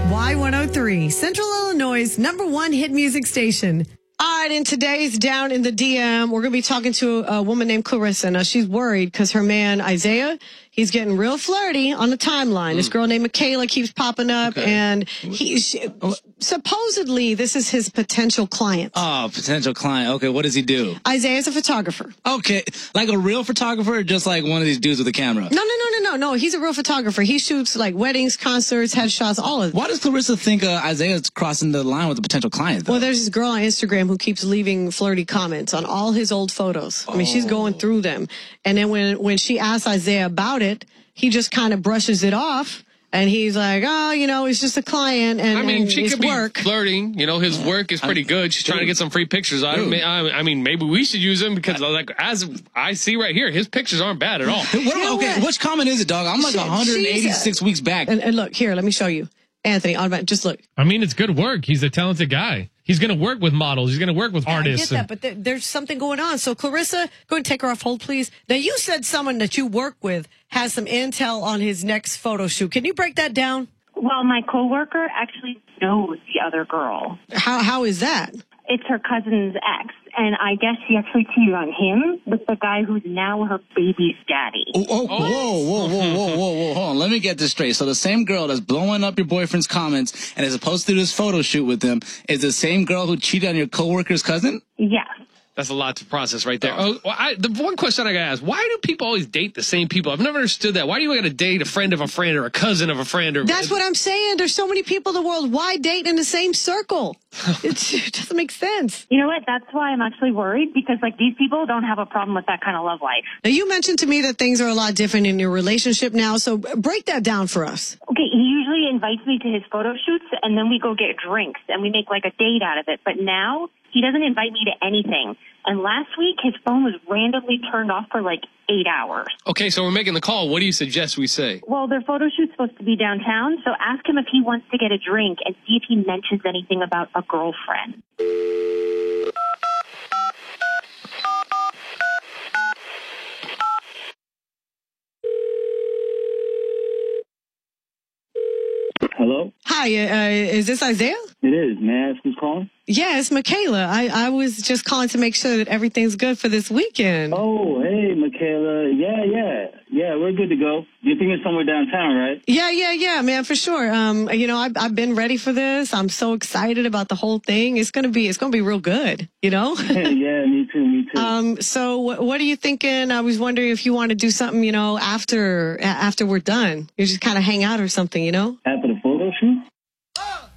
Y103, Central Illinois' #1 hit music station. All right, in today's Down in the DM, we're going to be talking to a woman named Clarissa. Now, she's worried because her man, Isaiah, he's getting real flirty on the timeline. This girl named Michaela keeps popping up, and supposedly this is his potential client. Oh, potential client. Okay, what does he do? Isaiah's a photographer. Okay, like a real photographer or just like one of these dudes with a camera? No. He's a real photographer. He shoots like weddings, concerts, headshots, all of it. Why does Clarissa think Isaiah's crossing the line with a potential client, though? Well, there's this girl on Instagram who keeps leaving flirty comments on all his old photos. I mean, she's going through them. And then when she asks Isaiah about it, he just kind of brushes it off. And he's like, oh, it's just a client and she it's could work. be flirting. His work is pretty good. She's trying to get some free pictures. I mean, maybe we should use them because, as I see right here, his pictures aren't bad at all. Which comment is it, dog? I'm like 186 weeks back. And look, here, let me show you. Anthony, just look. I mean, it's good work. He's a talented guy. He's going to work with models. He's going to work with artists. I get that, but there's something going on. So, Clarissa, go and take her off hold, please. Now, you said someone that you work with has some intel on his next photo shoot. Can you break that down? Well, my coworker actually knows the other girl. How is that? It's her cousin's ex, and I guess she actually cheated on him with the guy who's now her baby's daddy. Whoa. Hold on, let me get this straight. So the same girl that's blowing up your boyfriend's comments and is supposed to do this photo shoot with him is the same girl who cheated on your coworker's cousin? Yes. That's a lot to process right there. The one question I got to ask, why do people always date the same people? I've never understood that. Why do you got to date a friend of a friend or a cousin of a friend? That's what I'm saying. There's so many people in the world. Why date in the same circle? It doesn't make sense. You know what? That's why I'm actually worried because, these people don't have a problem with that kind of love life. Now, you mentioned to me that things are a lot different in your relationship now, so break that down for us. Okay, he usually invites me to his photo shoots, and then we go get drinks, and we make, a date out of it. But now, he doesn't invite me to anything. And last week, his phone was randomly turned off for 8 hours. Okay, so we're making the call. What do you suggest we say? Well, their photo shoot's supposed to be downtown, so ask him if he wants to get a drink and see if he mentions anything about a girlfriend. Hello? Hi, is this Isaiah? It is. May I ask who's calling? Yeah, it's Michaela. I was just calling to make sure that everything's good for this weekend. Oh, hey, Michaela. Yeah, we're good to go. You're thinking somewhere downtown, right? Yeah, man, for sure. I've been ready for this. I'm so excited about the whole thing. It's gonna be real good, Yeah, me too. So what are you thinking? I was wondering if you want to do something, after we're done. You just kind of hang out or something, After the photo shoot?